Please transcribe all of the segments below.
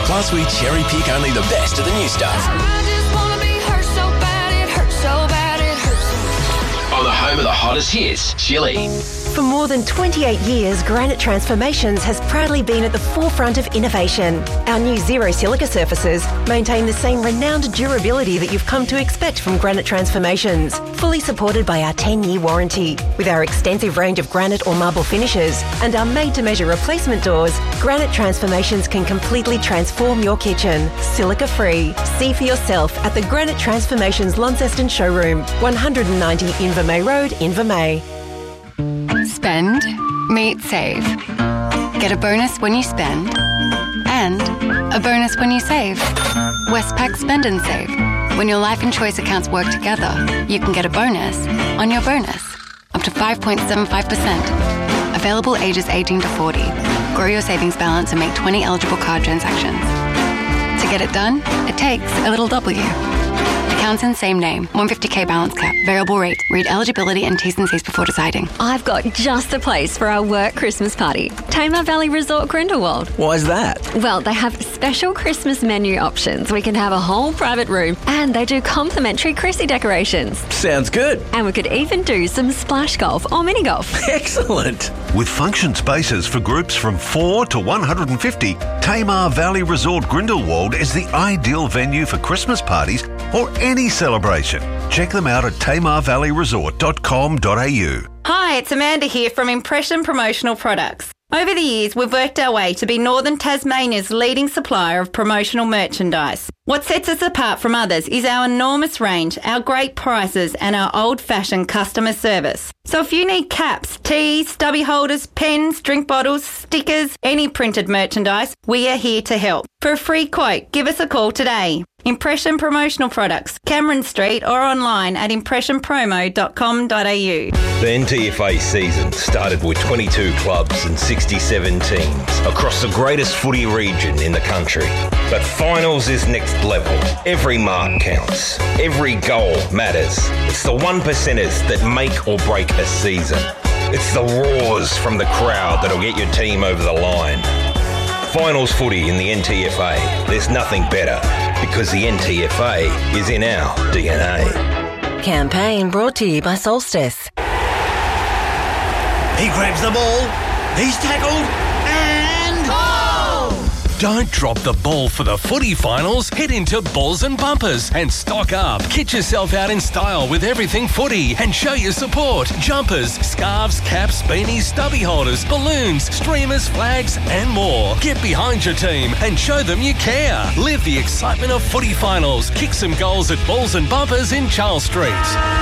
Plus, we cherry pick only the best of the new stuff. I just wanna be hurt so bad, it hurts so bad, it hurts so bad. On the home of the hottest hits, Chili. For more than 28 years, Granite Transformations has proudly been at the forefront of innovation. Our new zero silica surfaces maintain the same renowned durability that you've come to expect from Granite Transformations, fully supported by our 10-year warranty. With our extensive range of granite or marble finishes and our made-to-measure replacement doors, Granite Transformations can completely transform your kitchen, silica-free. See for yourself at the Granite Transformations Launceston showroom, 190 Invermay Road, Invermay. Spend, meet, save. Get a bonus when you spend and a bonus when you save. Westpac Spend and Save. When your life and choice accounts work together, you can get a bonus on your bonus, up to 5.75%. Available ages 18 to 40. Grow your savings balance and make 20 eligible card transactions. To get it done, it takes a little W. Accounts in same name. 150k balance cap. Variable rate. Read eligibility and T's and C's before deciding. I've got just the place for our work Christmas party. Tamar Valley Resort Grindelwald. Why's that? Well, they have special Christmas menu options. We can have a whole private room and they do complimentary Chrissy decorations. Sounds good. And we could even do some splash golf or mini golf. Excellent. With function spaces for groups from 4 to 150, Tamar Valley Resort Grindelwald is the ideal venue for Christmas parties or any celebration. Check them out at tamarvalleyresort.com.au. Hi, it's Amanda here from Impression Promotional Products. Over the years, we've worked our way to be Northern Tasmania's leading supplier of promotional merchandise. What sets us apart from others is our enormous range, our great prices and our old-fashioned customer service. So if you need caps, tees, stubby holders, pens, drink bottles, stickers, any printed merchandise, we are here to help. For a free quote, give us a call today. Impression Promotional Products, Cameron Street or online at impressionpromo.com.au. The NTFA season started with 22 clubs and 67 teams across the greatest footy region in the country. But finals is next level. Every mark counts. Every goal matters. It's the 1%ers that make or break a season. It's the roars from the crowd that'll get your team over the line. Finals footy in the NTFA. There's nothing better because the NTFA is in our DNA. Campaign brought to you by Solstice. He grabs the ball, he's tackled, and goal! Don't drop the ball for the footy finals. Head into Balls and Bumpers and stock up. Get yourself out in style with everything footy and show your support. Jumpers, scarves, caps, beanies, stubby holders, balloons, streamers, flags and more. Get behind your team and show them you care. Live the excitement of footy finals. Kick some goals at Balls and Bumpers in Charles Street.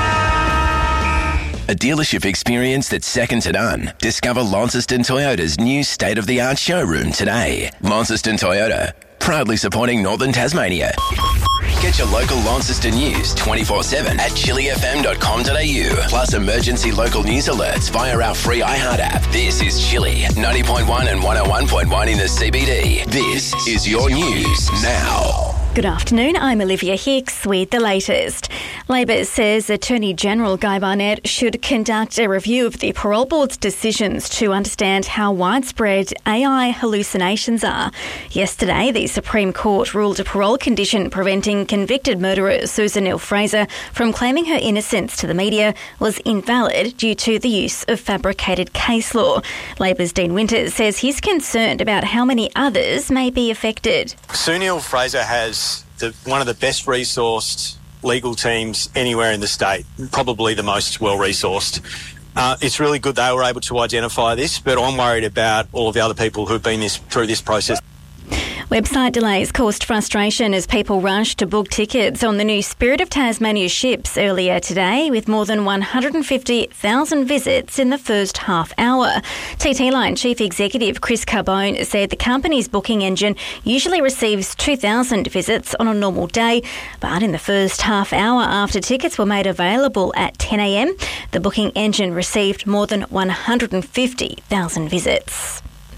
A dealership experience that's second to none. Discover Launceston Toyota's new state-of-the-art showroom today. Launceston Toyota, proudly supporting Northern Tasmania. Get your local Launceston news 24/7 at chilifm.com.au. Plus emergency local news alerts via our free iHeart app. This is Chili, 90.1 and 101.1 in the CBD. This is your news now. Good afternoon, I'm Olivia Hicks with the latest. Labor says Attorney General Guy Barnett should conduct a review of the Parole Board's decisions to understand how widespread AI hallucinations are. Yesterday, the Supreme Court ruled a parole condition preventing convicted murderer Susan Neal-Fraser from claiming her innocence to the media was invalid due to the use of fabricated case law. Labor's Dean Winters says he's concerned about how many others may be affected. Sue Neal-Fraser has one of the best resourced legal teams anywhere in the state, probably the most well-resourced. It's really good they were able to identify this, but I'm worried about all of the other people who've been through this process. Website delays caused frustration as people rushed to book tickets on the new Spirit of Tasmania ships earlier today, with more than 150,000 visits in the first half hour. TT Line Chief Executive Chris Carbone said the company's booking engine usually receives 2,000 visits on a normal day, but in the first half hour after tickets were made available at 10 a.m, the booking engine received more than 150,000 visits.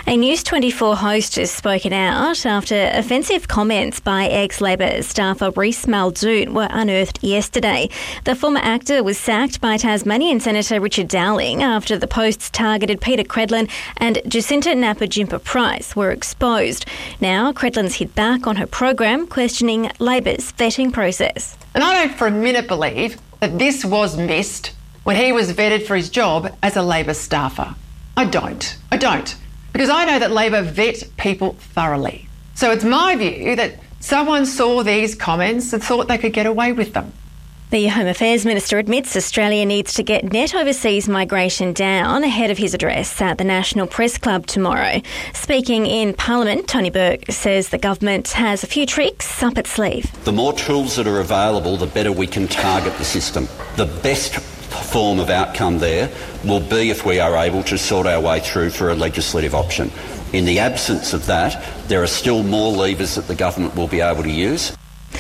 A News 24 host has spoken out after offensive comments by ex-Labor staffer Reece Muldoon were unearthed yesterday. The former actor was sacked by Tasmanian Senator Richard Dowling after the posts targeted Peter Credlin and Jacinta Nampijinpa-Price were exposed. Now, Credlin's hit back on her program, questioning Labor's vetting process. And I don't for a minute believe that this was missed when he was vetted for his job as a Labor staffer. I don't. Because I know that Labor vet people thoroughly. So it's my view that someone saw these comments and thought they could get away with them. The Home Affairs Minister admits Australia needs to get net overseas migration down ahead of his address at the National Press Club tomorrow. Speaking in Parliament, Tony Burke says the government has a few tricks up its sleeve. The more tools that are available, the better we can target the system. The best form of outcome there will be if we are able to sort our way through for a legislative option. In the absence of that, there are still more levers that the government will be able to use.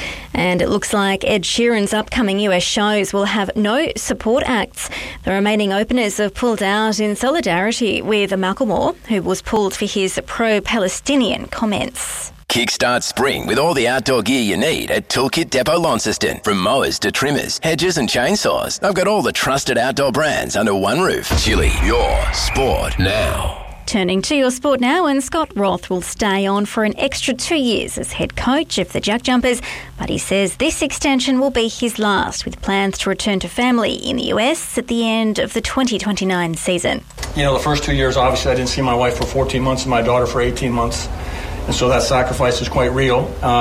And it looks like Ed Sheeran's upcoming US shows will have no support acts. The remaining openers have pulled out in solidarity with Macklemore, who was pulled for his pro-Palestinian comments. Kickstart spring with all the outdoor gear you need at Toolkit Depot Launceston. From mowers to trimmers, hedges and chainsaws, they've got all the trusted outdoor brands under one roof. Chili, your sport now. Turning to your sport now, and Scott Roth will stay on for an extra 2 years as head coach of the Jack Jumpers, but he says this extension will be his last, with plans to return to family in the US at the end of the 2029 season. You know, the first 2 years, obviously, I didn't see my wife for 14 months and my daughter for 18 months. And so that sacrifice is quite real.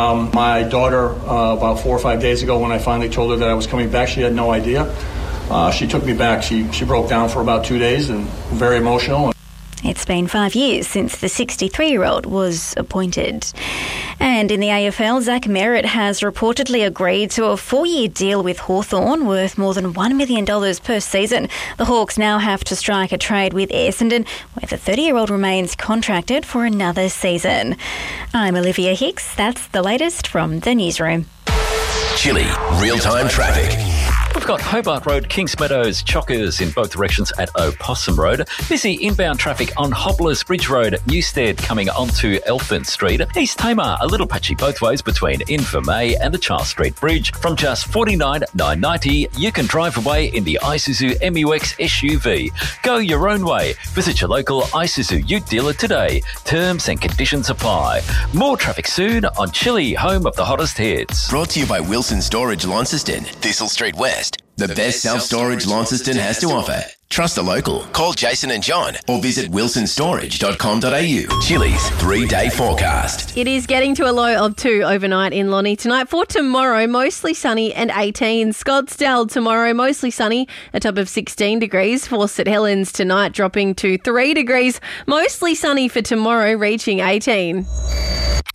My daughter, about 4 or 5 days ago, when I finally told her that I was coming back, she had no idea. She took me back. She broke down for about 2 days and very emotional. It's been 5 years since the 63-year-old was appointed. And in the AFL, Zach Merritt has reportedly agreed to a 4-year deal with Hawthorn worth more than $1 million per season. The Hawks now have to strike a trade with Essendon, where the 30-year-old remains contracted for another season. I'm Olivia Hicks. That's the latest from the newsroom. Chili, real-time traffic. We've got Hobart Road, Kings Meadows, Chockers in both directions at Opossum Road. Busy inbound traffic on Hobblers Bridge Road, Newstead coming onto Elfin Street. East Tamar, a little patchy both ways between Invermay and the Charles Street Bridge. From just $49,990, you can drive away in the Isuzu MUX SUV. Go your own way. Visit your local Isuzu Ute dealer today. Terms and conditions apply. More traffic soon on Chili, home of the hottest hits. Brought to you by Wilson Storage Launceston, Thistle Street West. The best self-storage Launceston has to offer. Trust a local. Call Jason and John or visit wilsonstorage.com.au. Chili's 3-day forecast. It is getting to a low of 2 overnight in Lonnie tonight. For tomorrow, mostly sunny and 18. Scottsdale tomorrow, mostly sunny, a top of 16 degrees. For St Helens tonight, dropping to 3 degrees. Mostly sunny for tomorrow, reaching 18.